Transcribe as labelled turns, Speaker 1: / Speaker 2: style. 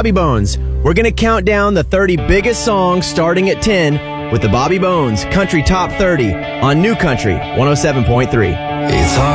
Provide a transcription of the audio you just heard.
Speaker 1: Bobby Bones. We're going to count down the 30 biggest songs starting at 10 with the Bobby Bones Country Top 30 on New Country 107.3.
Speaker 2: It's hard.